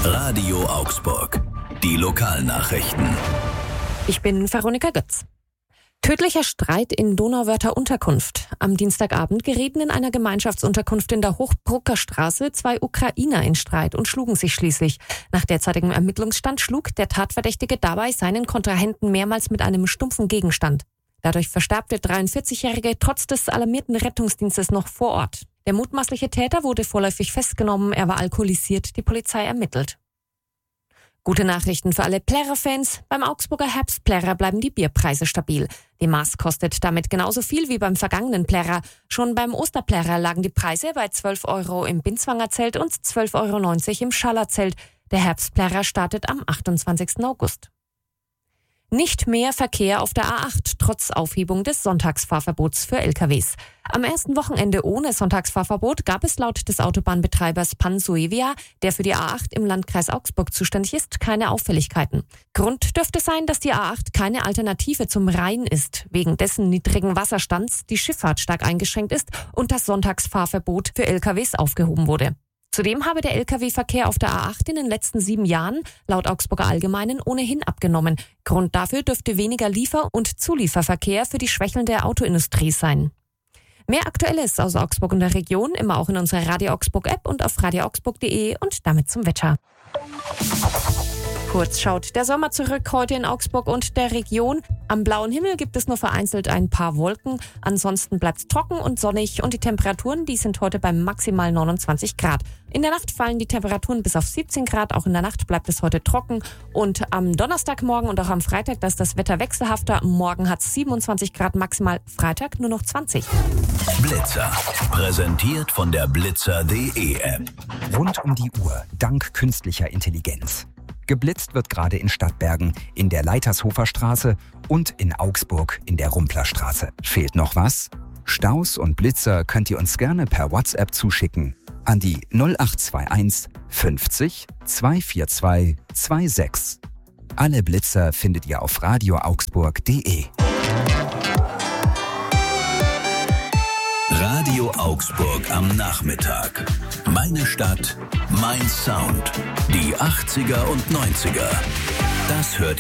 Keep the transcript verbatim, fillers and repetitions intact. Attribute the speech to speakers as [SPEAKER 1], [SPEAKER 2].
[SPEAKER 1] Radio Augsburg. Die Lokalnachrichten.
[SPEAKER 2] Ich bin Veronika Götz. Tödlicher Streit in Donauwörther Unterkunft. Am Dienstagabend gerieten in einer Gemeinschaftsunterkunft in der Hochbrucker Straße zwei Ukrainer in Streit und schlugen sich schließlich. Nach derzeitigem Ermittlungsstand schlug der Tatverdächtige dabei seinen Kontrahenten mehrmals mit einem stumpfen Gegenstand. Dadurch verstarb der dreiundvierzigjährige trotz des alarmierten Rettungsdienstes noch vor Ort. Der mutmaßliche Täter wurde vorläufig festgenommen, er war alkoholisiert, die Polizei ermittelt. Gute Nachrichten für alle Plärrer-Fans. Beim Augsburger Herbstplärrer bleiben die Bierpreise stabil. Die Maß kostet damit genauso viel wie beim vergangenen Plärrer. Schon beim Osterplärrer lagen die Preise bei zwölf Euro im Binswanger Zelt und zwölf Euro neunzig im Schaller Zelt. Der Herbstplärrer startet am achtundzwanzigsten August. Nicht mehr Verkehr auf der A acht, trotz Aufhebung des Sonntagsfahrverbots für L K Ws. Am ersten Wochenende ohne Sonntagsfahrverbot gab es laut des Autobahnbetreibers Pan-Suevia, der für die A acht im Landkreis Augsburg zuständig ist, keine Auffälligkeiten. Grund dürfte sein, dass die A acht keine Alternative zum Rhein ist, wegen dessen niedrigen Wasserstands die Schifffahrt stark eingeschränkt ist und das Sonntagsfahrverbot für L K Ws aufgehoben wurde. Zudem habe der L K W-Verkehr auf der A acht in den letzten sieben Jahren laut Augsburger Allgemeinen ohnehin abgenommen. Grund dafür dürfte weniger Liefer- und Zulieferverkehr für die schwächelnde Autoindustrie sein. Mehr Aktuelles aus Augsburg und der Region immer auch in unserer Radio Augsburg-App und auf radio augsburg punkt de und damit zum Wetter. Kurz schaut der Sommer zurück heute in Augsburg und der Region. Am blauen Himmel gibt es nur vereinzelt ein paar Wolken. Ansonsten bleibt es trocken und sonnig und die Temperaturen, die sind heute bei maximal neunundzwanzig Grad. In der Nacht fallen die Temperaturen bis auf siebzehn Grad. Auch in der Nacht bleibt es heute trocken. Und am Donnerstagmorgen und auch am Freitag, da ist das Wetter wechselhafter. Morgen hat es siebenundzwanzig Grad maximal, Freitag nur noch zwanzig.
[SPEAKER 1] Blitzer. Präsentiert von der blitzer punkt de App.
[SPEAKER 3] Rund um die Uhr, dank künstlicher Intelligenz. Geblitzt wird gerade in Stadtbergen, in der Leitershofer Straße und in Augsburg in der Rumplerstraße. Fehlt noch was? Staus und Blitzer könnt ihr uns gerne per WhatsApp zuschicken an die null acht zwei eins fünfzig zweihundertvierundzwanzig sechsundzwanzig. Alle Blitzer findet ihr auf radio augsburg punkt de.
[SPEAKER 1] Radio Augsburg am Nachmittag. Meine Stadt, mein Sound. Die achtziger und neunziger. Das hört ihr